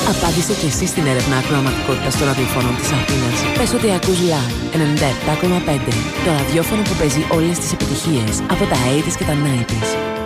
Απάντησε και εσύ στην έρευνα ακροαματικότητας των ραδιοφώνων της Αθήνας. Πες ότι ακούς LAN 97,5. Το ραδιόφωνο που παίζει όλες τις επιτυχίες από τα 80's και τα 90's.